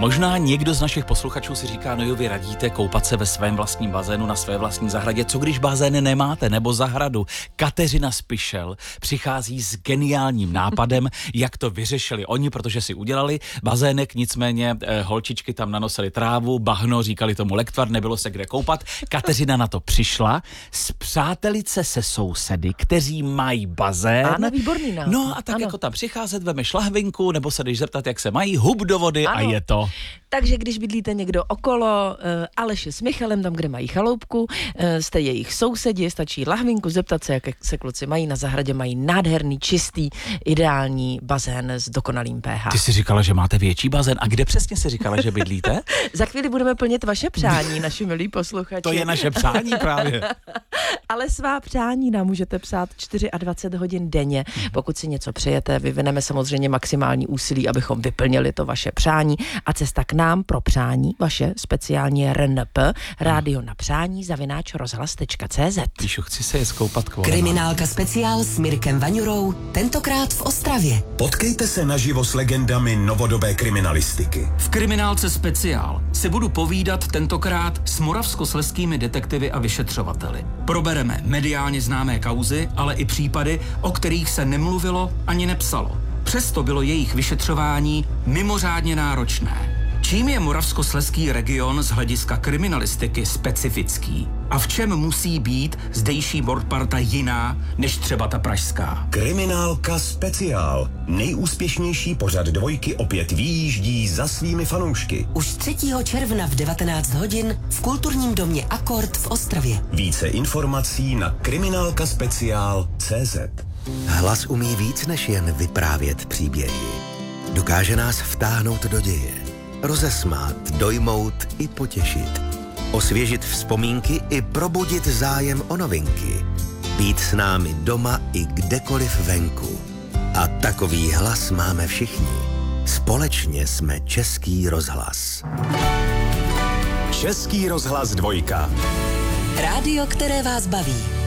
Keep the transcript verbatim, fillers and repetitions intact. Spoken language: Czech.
Možná někdo z našich posluchačů si říká, no jo, vy radíte koupat se ve svém vlastním bazénu na své vlastní zahradě. Co když bazén nemáte nebo zahradu? Kateřina Spišel přichází s geniálním nápadem, jak to vyřešili oni, protože si udělali bazének, nicméně eh, holčičky tam nanosily trávu, bahno, říkali tomu lektvar, nebylo se kde koupat. Kateřina na to přišla, spřátelit se se sousedy, kteří mají bazén. Ano, výborný nápad. No a tak ano. jako tam přicházet, vemeš lahvinku, nebo se jdeš zeptat, jak se mají, hub do vody Ano. a je to. Takže když bydlíte někdo okolo, uh, Aleši s Michalem, tam, kde mají chaloupku, uh, jste jejich sousedi, stačí lahvinku, zeptat se, jak se kluci mají na zahradě, mají nádherný, čistý, ideální bazén s dokonalým pH. Ty jsi říkala, že máte větší bazén. A kde přesně jsi říkala, že bydlíte? Za chvíli budeme plnit vaše přání, naši milí posluchači. To je naše přání právě. Ale svá přání nám můžete psát dvacet čtyři hodin denně. Pokud si něco přejete, vyvineme samozřejmě maximální úsilí, abychom vyplnili to vaše přání. A cesta k nám pro přání, vaše speciální R N P, rádio na přání, zavináč rozhlas tečka cé zet. Píšu, chci se je skoupat kvůli. Kriminálka speciál s Mirkem Vaňurou, tentokrát v Ostravě. Potkejte se naživo s legendami novodobé kriminalistiky. V Kriminálce speciál se budu povídat tentokrát s moravskoslezskými detektivy a vyšetřovateli. Probereme mediálně známé kauzy, ale i případy, o kterých se nemluvilo ani nepsalo. Přesto bylo jejich vyšetřování mimořádně náročné. Čím je moravskoslezský region z hlediska kriminalistiky specifický? A v čem musí být zdejší mordparta jiná než třeba ta pražská? Kriminálka speciál. Nejúspěšnější pořad dvojky opět vyjíždí za svými fanoušky. Už třetího června v devatenáct hodin v kulturním domě Akord v Ostravě. Více informací na kriminálkaspeciál tečka cé zet. Hlas umí víc než jen vyprávět příběhy. Dokáže nás vtáhnout do děje, rozesmát, dojmout i potěšit, osvěžit vzpomínky i probudit zájem o novinky, být s námi doma i kdekoliv venku. A takový hlas máme všichni. Společně jsme Český rozhlas. Český rozhlas dvojka. Rádio, které vás baví.